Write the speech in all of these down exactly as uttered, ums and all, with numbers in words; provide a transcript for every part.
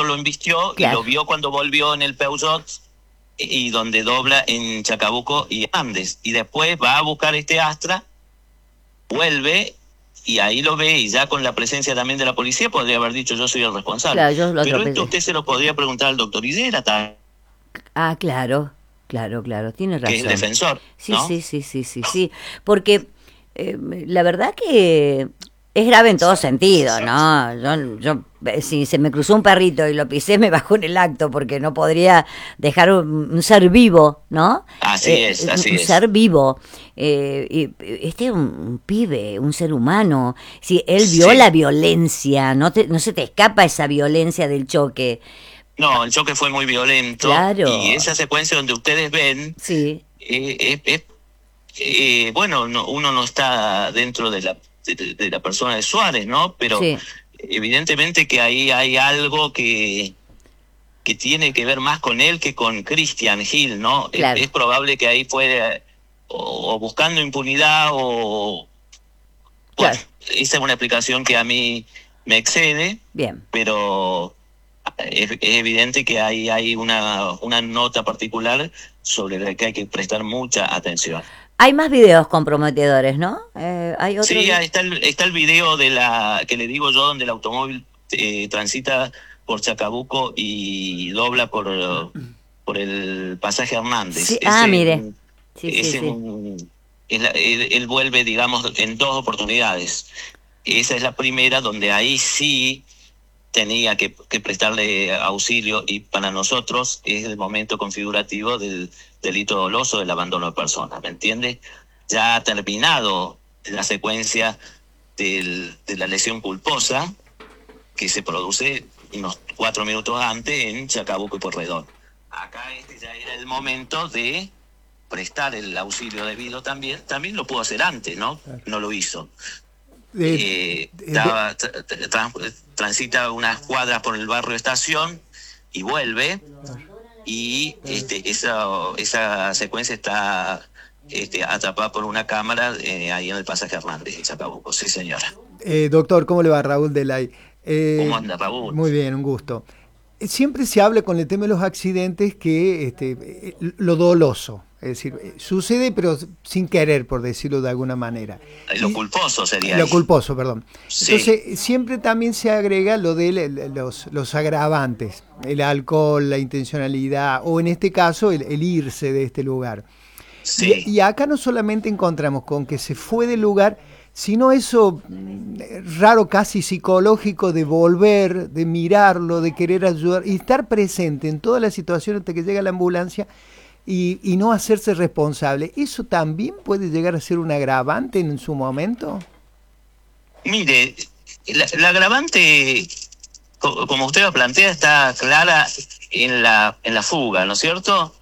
auto lo embistió Claro. y lo vio cuando volvió en el Peugeot, y donde dobla en Chacabuco y Andes. Y después va a buscar este Astra, vuelve y ahí lo ve, y ya con la presencia también de la policía podría haber dicho yo soy el responsable. Claro, yo lo Pero atropellé. esto usted se lo podría preguntar al doctor Higuera, Ah, claro, claro, claro, tiene razón. que es el defensor, Sí, ¿no? sí, sí, sí, sí, sí, porque eh, la verdad que es grave en todo sentido, ¿no? Yo, yo, eh, si se me cruzó un perrito y lo pisé, me bajó en el acto, porque no podría dejar un, un ser vivo, ¿no? Así Eh, es, un, así un es. ser vivo. Eh, y este es un, un pibe, un ser humano. Si él vio Sí. la violencia, no, te, no se te escapa esa violencia del choque. No, el choque fue muy violento. Claro. Y esa secuencia donde ustedes ven, Sí. eh, eh, eh, eh, bueno, no, uno no está dentro de la, de, de la persona de Suárez, ¿no? Pero Sí. evidentemente que ahí hay algo que, que tiene que ver más con él que con Christian Hill, ¿no? Claro. Es, es probable que ahí fue o, o buscando impunidad o... Bueno, Claro. esa es una explicación que a mí me excede, Bien. pero es, es evidente que hay, hay una, una nota particular sobre la que hay que prestar mucha atención. Hay más videos comprometedores, ¿no? Eh, hay otro. Sí, ahí está el, está el video de la que le digo yo, donde el automóvil eh, transita por Chacabuco y dobla por, por el pasaje Hernández. Sí. Ah, Ese, mire. Sí, sí, ese, sí. es la- él, él vuelve, digamos, en dos oportunidades. Esa es la primera, donde ahí sí tenía que, que prestarle auxilio, y para nosotros es el momento configurativo del delito doloso del abandono de personas, ¿me entiende? Ya ha terminado la secuencia del, de la lesión culposa que se produce unos cuatro minutos antes en Chacabuco y Porredón. Acá este ya era el momento de prestar el auxilio debido también. También lo pudo hacer antes, ¿no? No lo hizo. De- Eh, de- daba- tra- tra- tra- transita unas cuadras por el barrio Estación y vuelve, y este, esa, esa secuencia está este, atrapada por una cámara eh, ahí en el pasaje Hernández, en Chacabuco. Sí, señora. eh, doctor, ¿cómo le va? Raúl Delay. Eh, ¿Cómo anda, Raúl? Muy bien, un gusto. Eh, Siempre se habla con el tema de los accidentes que este, eh, lo doloso, es decir, eh, sucede pero sin querer, por decirlo de alguna manera. Eh, Lo Y- culposo sería Lo ahí. culposo, perdón. Sí. Entonces, siempre también se agrega lo de el- los, los agravantes, el alcohol, la intencionalidad, o en este caso, el, el irse de este lugar. Sí. Y, y acá no solamente encontramos con que se fue del lugar, sino eso mm, raro, casi psicológico, de volver, de mirarlo, de querer ayudar y estar presente en toda la situación hasta que llega la ambulancia y, y no hacerse responsable. ¿Eso también puede llegar a ser un agravante en su momento? Mire, la, la agravante, co- como usted lo plantea, está clara en la, en la fuga, ¿no es cierto?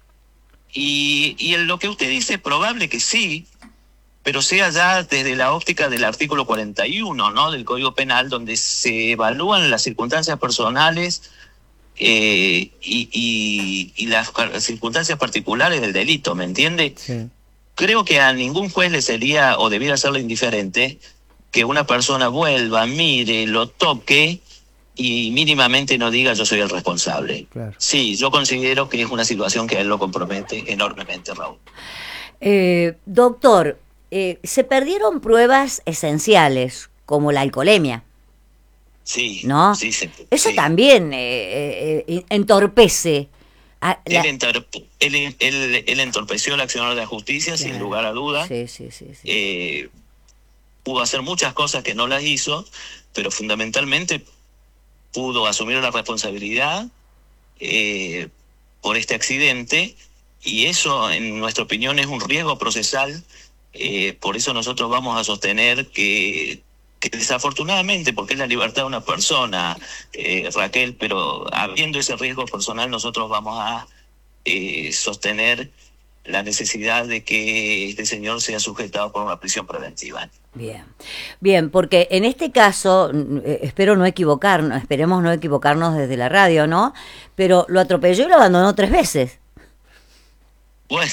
Y, y en lo que usted dice, es probable que sí, pero sea ya desde la óptica del artículo cuarenta y uno, ¿no?, del Código Penal, donde se evalúan las circunstancias personales eh, y, y, y las par- circunstancias particulares del delito, ¿me entiende? Sí. Creo que a ningún juez le sería o debiera serle indiferente que una persona vuelva, mire, lo toque y mínimamente no diga yo soy el responsable. Claro. Sí, yo considero que es una situación que a él lo compromete enormemente, Raúl. Eh, doctor, eh, se perdieron pruebas esenciales, como la alcoholemia, Sí, ¿no? sí, sí. Eso sí. también eh, eh, entorpece. A la... Él, entor- él, él, él entorpeció el accionar de la justicia, sin Claro. lugar a duda. Sí, sí, sí, sí. Eh, pudo hacer muchas cosas que no las hizo, pero fundamentalmente pudo asumir la responsabilidad eh, por este accidente, y eso, en nuestra opinión, es un riesgo procesal. Eh, por eso nosotros vamos a sostener que, que desafortunadamente, porque es la libertad de una persona, eh, Raquel, pero habiendo ese riesgo personal, nosotros vamos a eh, sostener la necesidad de que este señor sea sujetado por una prisión preventiva. Bien, bien, porque en este caso, eh, espero no equivocarnos, esperemos no equivocarnos desde la radio, ¿no? Pero lo atropelló y lo abandonó tres veces. Bueno,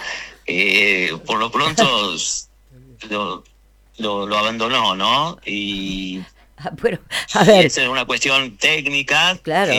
eh, por lo pronto lo, lo, lo abandonó, ¿no? Y, Pero, a y ver, esa es una cuestión técnica. claro.